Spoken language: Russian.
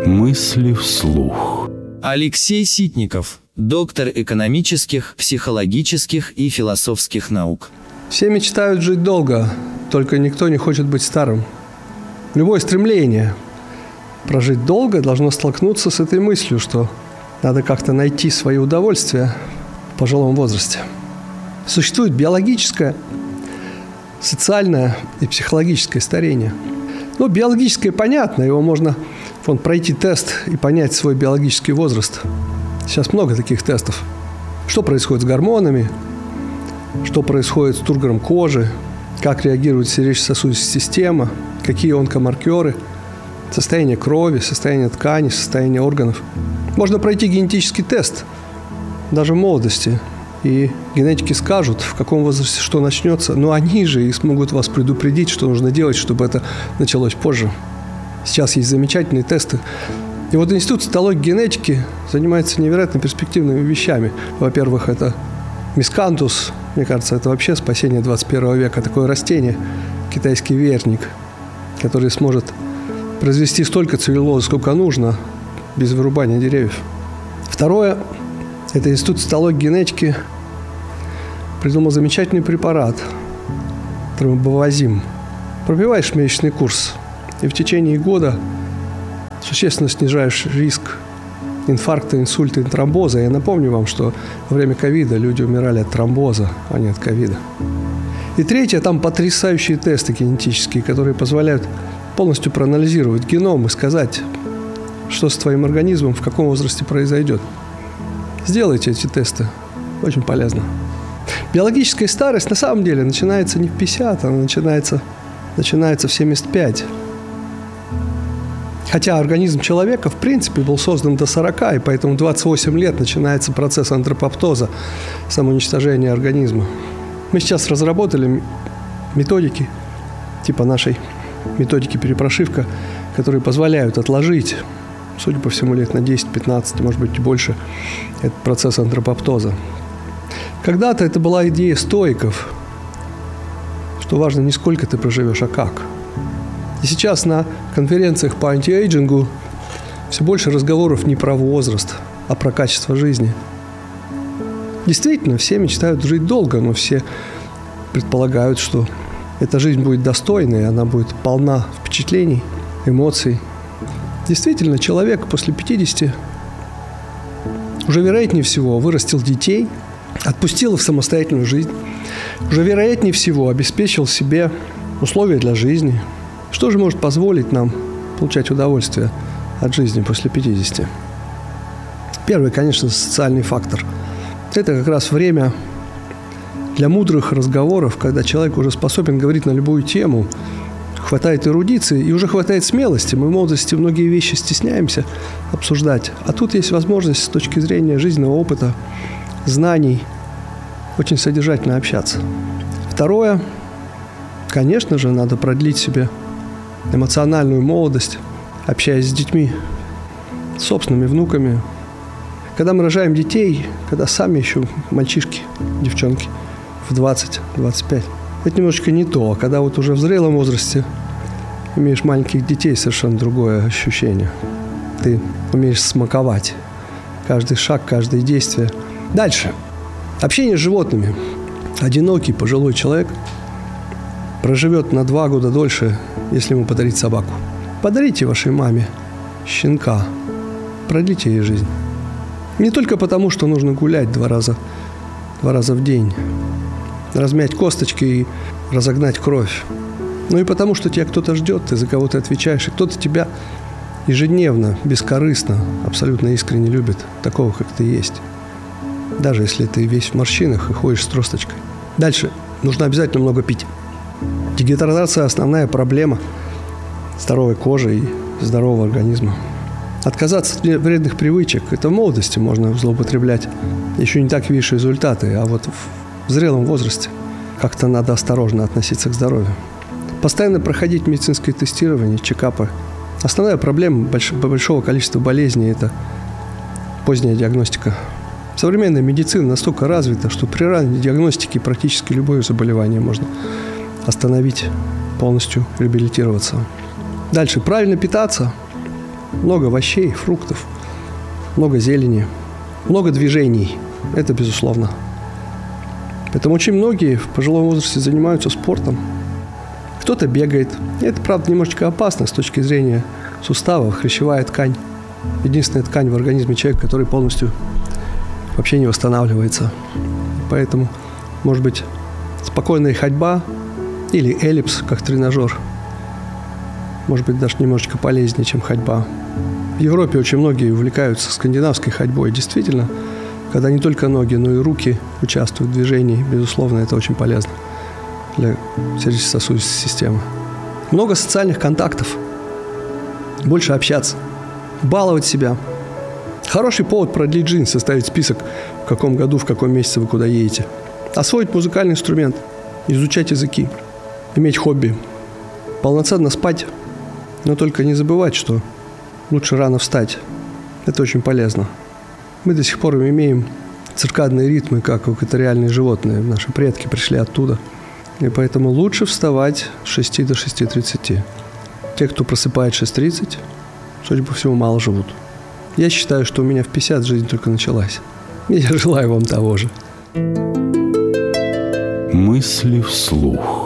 Мысли вслух. Алексей Ситников, доктор экономических, психологических и философских наук. Все мечтают жить долго, только никто не хочет быть старым. Любое стремление прожить долго должно столкнуться с этой мыслью, что надо как-то найти свои удовольствия в пожилом возрасте. Существует биологическое, социальное и психологическое старение. Ну, биологическое понятно, его можно пройти тест и понять свой биологический возраст. Сейчас много таких тестов. Что происходит с гормонами, что происходит с тургором кожи, как реагирует сердечно-сосудистая система, какие онкомаркеры, состояние крови, состояние тканей, состояние органов. Можно пройти генетический тест даже в молодости, и генетики скажут, в каком возрасте что начнется, но они же и смогут вас предупредить, что нужно делать, чтобы это началось позже. Сейчас есть замечательные тесты. И вот Институт цитологии и генетики занимается невероятно перспективными вещами. Во-первых, это мискантус. Мне кажется, это вообще спасение 21 века. Такое растение, китайский веерник, который сможет произвести столько целлюлозы, сколько нужно, без вырубания деревьев. Второе, это Институт цитологии и генетики придумал замечательный препарат, тромбовазим. Пропиваешь месячный курс, и в течение года существенно снижаешь риск инфаркта, инсульта и тромбоза. Я напомню вам, что во время ковида люди умирали от тромбоза, а не от ковида. И третье, там потрясающие тесты генетические, которые позволяют полностью проанализировать геном и сказать, что с твоим организмом в каком возрасте произойдет. Сделайте эти тесты. Очень полезно. Биологическая старость на самом деле начинается не в 50, она начинается в 75. Хотя организм человека, в принципе, был создан до 40, и поэтому 28 лет начинается процесс антропоптоза, самоуничтожения организма. Мы сейчас разработали методики, типа нашей методики перепрошивка, которые позволяют отложить, судя по всему, лет на 10-15, может быть, и больше, этот процесс антропоптоза. Когда-то это была идея стоиков, что важно не сколько ты проживешь, а как. И сейчас на конференциях по антиэйджингу все больше разговоров не про возраст, а про качество жизни. Действительно, все мечтают жить долго, но все предполагают, что эта жизнь будет достойной, она будет полна впечатлений, эмоций. Действительно, человек после 50 уже, вероятнее всего, вырастил детей, отпустил их в самостоятельную жизнь, уже, вероятнее всего, обеспечил себе условия для жизни. Что же может позволить нам получать удовольствие от жизни после 50? Первый, конечно, социальный фактор. Это как раз время для мудрых разговоров, когда человек уже способен говорить на любую тему, хватает эрудиции и уже хватает смелости. Мы в молодости многие вещи стесняемся обсуждать. А тут есть возможность с точки зрения жизненного опыта, знаний, очень содержательно общаться. Второе, конечно же, надо продлить себе эмоциональную молодость, общаясь с детьми, с собственными внуками. Когда мы рожаем детей, когда сами еще мальчишки, девчонки в 20-25, это немножечко не то. А когда вот уже в зрелом возрасте имеешь маленьких детей, совершенно другое ощущение. Ты умеешь смаковать каждый шаг, каждое действие. Дальше. Общение с животными. Одинокий пожилой человек проживет на 2 года дольше, если ему подарить собаку. Подарите вашей маме щенка. Продлите ей жизнь. Не только потому, что нужно гулять 2 раза в день, размять косточки и разогнать кровь, но и потому, что тебя кто-то ждет, ты за кого ты отвечаешь, и кто-то тебя ежедневно, бескорыстно, абсолютно искренне любит, такого, как ты есть. Даже если ты весь в морщинах и ходишь с тросточкой. Дальше. Нужно обязательно много пить. Дегидрация – основная проблема здоровой кожи и здорового организма. Отказаться от вредных привычек – это в молодости можно злоупотреблять. Еще не так видишь результаты, а вот в зрелом возрасте как-то надо осторожно относиться к здоровью. Постоянно проходить медицинское тестирование, чекапы. Основная проблема большого количества болезней – это поздняя диагностика. Современная медицина настолько развита, что при ранней диагностике практически любое заболевание можно остановить, полностью реабилитироваться. Дальше. Правильно питаться. Много овощей, фруктов, много зелени, много движений. Это безусловно. Поэтому очень многие в пожилом возрасте занимаются спортом. Кто-то бегает. Это, правда, немножечко опасно с точки зрения суставов. Хрящевая ткань. Единственная ткань в организме человека, которая полностью вообще не восстанавливается. Поэтому, может быть, спокойная ходьба или эллипс, как тренажер, может быть, даже немножечко полезнее, чем ходьба. В Европе очень многие увлекаются скандинавской ходьбой. Действительно, когда не только ноги, но и руки участвуют в движении, безусловно, это очень полезно для сердечно-сосудистой системы. Много социальных контактов. Больше общаться. Баловать себя. Хороший повод продлить жизнь, составить список, в каком году, в каком месяце вы куда едете. Освоить музыкальный инструмент. Изучать языки. Иметь хобби. Полноценно спать. Но только не забывать, что лучше рано встать. Это очень полезно. Мы до сих пор имеем циркадные ритмы, как экваториальные животные. Наши предки пришли оттуда. И поэтому лучше вставать с 6 до 6:30. Те, кто просыпает в 6:30, судя по всему, мало живут. Я считаю, что у меня в 50 жизнь только началась. И я желаю вам того же. Мысли вслух.